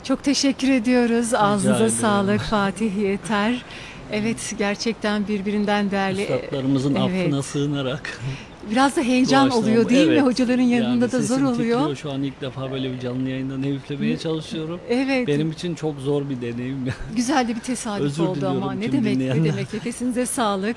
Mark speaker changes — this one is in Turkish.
Speaker 1: Çok teşekkür ediyoruz.
Speaker 2: Rica
Speaker 1: Ağzınıza
Speaker 2: ederim.
Speaker 1: sağlık Fatih Yeter. Evet, gerçekten birbirinden değerli.
Speaker 2: Üstatlarımızın
Speaker 1: Evet.
Speaker 2: affına sığınarak
Speaker 1: Biraz da heyecan
Speaker 2: doğaçlama
Speaker 1: oluyor değil mi?
Speaker 2: evet,
Speaker 1: Hocaların
Speaker 2: yani
Speaker 1: yanında da zor
Speaker 2: sesim
Speaker 1: oluyor.
Speaker 2: titriyor şu an ilk defa böyle bir canlı yayında ne üflemeye çalışıyorum.
Speaker 1: Evet.
Speaker 2: Benim için çok zor bir deneyim.
Speaker 1: Güzel de bir tesadüf
Speaker 2: Özür
Speaker 1: oldu ama
Speaker 2: diliyorum
Speaker 1: ne
Speaker 2: tüm
Speaker 1: demek ne
Speaker 2: dinleyenler.
Speaker 1: demek. Nefesinize sağlık.